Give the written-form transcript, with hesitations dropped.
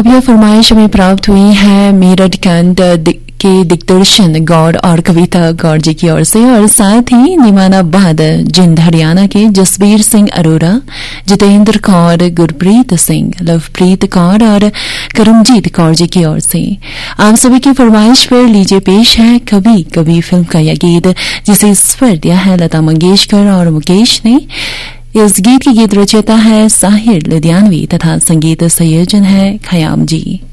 अब यह फरमाइश हमें प्राप्त हुई है मेरठ खंड के दिग्दर्शन गौड़ और कविता गौड़ जी की ओर से, और साथ ही निमानाबाद जिंद हरियाणा के जसबीर सिंह अरोरा, जितेंद्र कौर, गुरप्रीत सिंह, लवप्रीत कौर और करमजीत कौर जी की ओर से। आप सभी की फरमाइश पर लीजिए पेश है कभी कभी फिल्म का यह गीत, जिसे स्वर दिया है लता मंगेशकर और मुकेश ने। इस गीत की गीत रचयिता है साहिर लुधियानवी तथा संगीत संयोजन है खयाम जी।